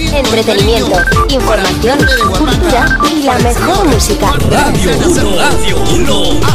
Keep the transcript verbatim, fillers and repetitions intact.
entretenimiento, información, cultura y la mejor música. Radio uno, Radio uno.